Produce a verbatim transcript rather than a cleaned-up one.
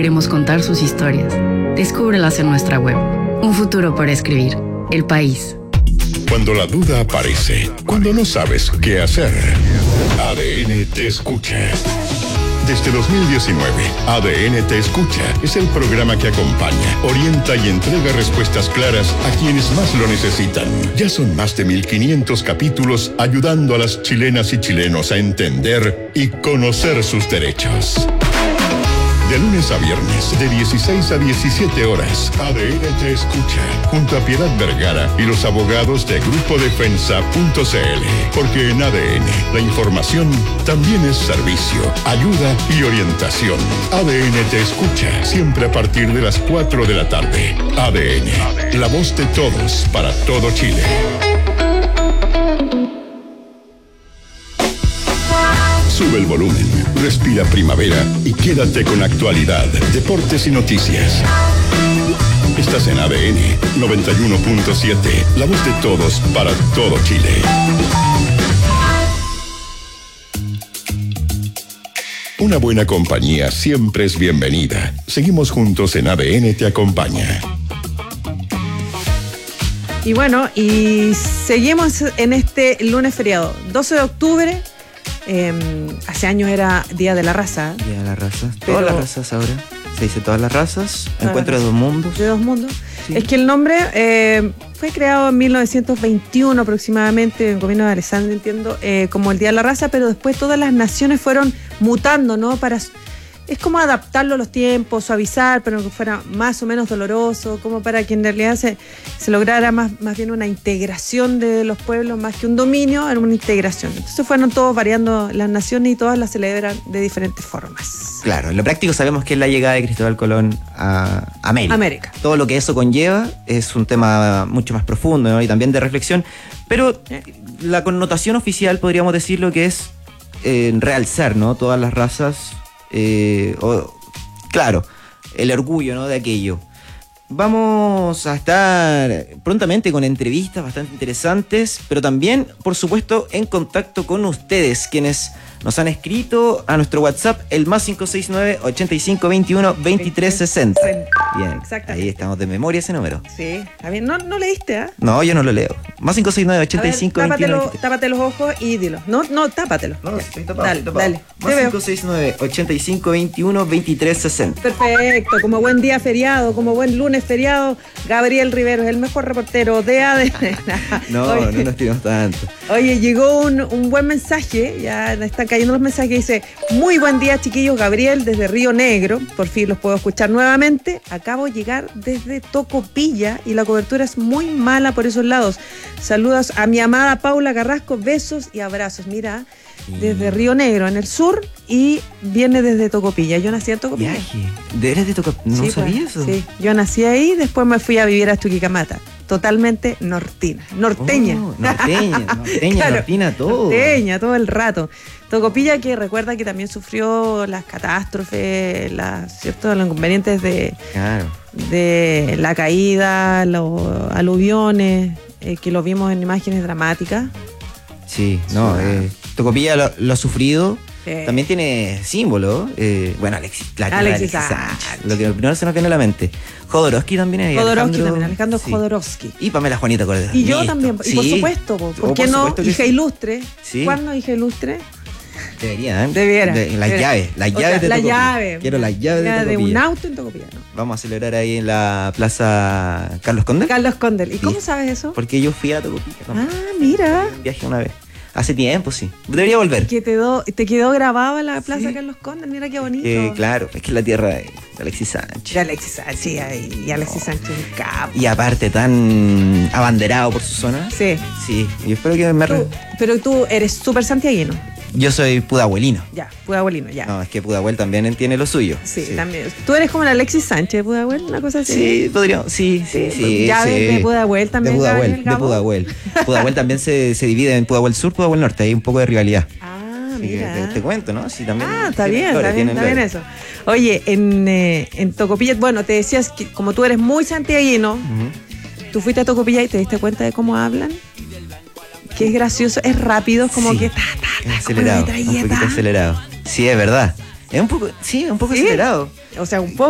queremos contar sus historias. Descúbrelas en nuestra web. Un futuro por escribir. El País. Cuando la duda aparece, cuando no sabes qué hacer, A D N te escucha. Desde dos mil diecinueve, A D N te escucha es el programa que acompaña, orienta y entrega respuestas claras a quienes más lo necesitan. Ya son más de mil quinientos capítulos ayudando a las chilenas y chilenos a entender y conocer sus derechos. De lunes a viernes, de dieciséis a diecisiete horas, A D N te escucha, junto a Piedad Vergara y los abogados de grupo defensa punto c l. Porque en A D N, la información también es servicio, ayuda y orientación. A D N te escucha, siempre a partir de las cuatro de la tarde. A D N, la voz de todos para todo Chile. Sube el volumen, respira primavera y quédate con actualidad, deportes y noticias. Estás en A D N noventa y uno punto siete, la voz de todos para todo Chile. Una buena compañía siempre es bienvenida. Seguimos juntos en A D N Te Acompaña. Y bueno, y seguimos en este lunes feriado, doce de octubre. Eh, hace años era Día de la Raza. Día de la Raza. Pero... Todas las razas ahora. Se dice todas las razas. Todas Encuentro las de dos mundos. De dos mundos. Sí. Es que el nombre eh, fue creado en mil novecientos veintiuno aproximadamente, en el gobierno de Alessandri, entiendo, eh, como el Día de la Raza, pero después todas las naciones fueron mutando, ¿no? Para... Es como adaptarlo a los tiempos, suavizar, pero que fuera más o menos doloroso, como para que en realidad se, se lograra más, más bien una integración de los pueblos, más que un dominio, era una integración. Entonces fueron todos variando las naciones y todas las celebran de diferentes formas. Claro, en lo práctico sabemos que es la llegada de Cristóbal Colón a América. América. Todo lo que eso conlleva es un tema mucho más profundo, ¿no? Y también de reflexión, pero ¿Eh? la connotación oficial podríamos decir lo que es eh, realzar, ¿no? Todas las razas. Eh, o, claro, el orgullo, ¿no? De aquello. Vamos a estar prontamente con entrevistas bastante interesantes, pero también, por supuesto, en contacto con ustedes, quienes nos han escrito a nuestro WhatsApp, el más cinco seis nueve, ochenta y cinco veintiuno, veintitrés sesenta. Bien, exactamente. ahí estamos de memoria ese número. Sí, está bien. No, no leíste, ¿ah? ¿eh? No, yo no lo leo. Más cinco seis nueve, ochenta y cinco veintiuno, veintitrés. Tápate los ojos y dilo. No, no, tápatelo. No, Ya. estoy tapado, Dale, estoy tapado. dale. Más Te veo. cinco seis nueve, ochenta y cinco veintiuno, veintitrés sesenta. Perfecto, como buen día feriado, como buen lunes feriado, Gabriel Rivero es el mejor reportero de A D N. No, Oye, no nos tiramos tanto. Oye, llegó un, un buen mensaje, ya están cayendo los mensajes, dice, muy buen día chiquillos, Gabriel desde Río Negro, por fin los puedo escuchar nuevamente, acabo de llegar desde Tocopilla y la cobertura es muy mala por esos lados. Saludos a mi amada Paula Carrasco, besos y abrazos, mira, desde Río Negro en el sur y viene desde Tocopilla, yo nací en Tocopilla. Viaje. ¿De eres de Tocopilla? No Sí, sabía pues, eso. Sí, yo nací ahí, después me fui a vivir a Chuquicamata. Totalmente nortina, norteña. Oh, norteña, norteña, Claro, nortina, todo. Norteña, todo el rato. Tocopilla que recuerda que también sufrió las catástrofes, las, ¿cierto? Los inconvenientes de, Claro. de la caída, los aluviones, eh, que lo vimos en imágenes dramáticas. Sí, no, Sí. eh, Tocopilla lo, lo ha sufrido. Sí. También tiene símbolo. Eh, bueno, Alexis, la tierra de Alexis Alexis Sánchez. Sánchez. Lo que primero se nos viene a la mente. Jodorowsky también es. Jodorowsky también, Alejandro sí. Jodorowsky. Y Pamela Juanita Cordero. Y yo Listo. también, y Sí. por supuesto, po, ¿por Oh, qué por no? supuesto que Hija sí. ilustre. Sí. ¿Cuándo hija ilustre? Debería, ¿eh? Debiera. De- las debiera. llaves, las O sea, llaves de la Tocopilla. llave. Quiero las llaves La de de Tocopilla. un auto en Tocopilla, ¿no? Vamos a celebrar ahí en la plaza Carlos Conde. Carlos Condel. ¿Y Sí. cómo sabes eso? Porque yo fui a Tocopilla. ¿no? Ah, mira. Viajé una vez. Hace tiempo, sí. Debería volver. Que te, do- te quedó grabado en la plaza Sí. Carlos Condel. Mira qué bonito. Eh, claro, es que es la tierra de Alexis Sánchez. De Alexis Sánchez. Sí, ahí, y Alexis Sánchez un capo. Y aparte tan abanderado por su zona. Sí. Sí, y espero que me... Tú- re- pero tú eres súper santiaguino. Yo soy pudahuelino. Ya, Pudahuelino, ya. No, es que Pudahuel también tiene lo suyo. sí, también. Tú eres como el Alexis Sánchez de Pudahuel, una cosa así. Sí, podríamos, sí, sí, sí. Llaves sí. de Pudahuel también, De Pudahuel, Gabriel de Gabo. Pudahuel. Pudahuel también se, se divide en Pudahuel Sur, Pudahuel Norte. Hay un poco de rivalidad. Ah, Sí, mira. te, te cuento, ¿no? Sí, también. Ah, está tienen bien, lore, está bien, tienen está bien lore. eso. Oye, en, eh, en Tocopilla, bueno, te decías que como tú eres muy santiaguino, Ujú. tú fuiste a Tocopilla y te diste cuenta de cómo hablan. Que es gracioso, es rápido, es como Sí, que ta, ta, ta, Es como acelerado, una un poquito metralleta. acelerado. Sí, es verdad. Es un poco, sí, un poco ¿Sí? acelerado. O sea, un poco.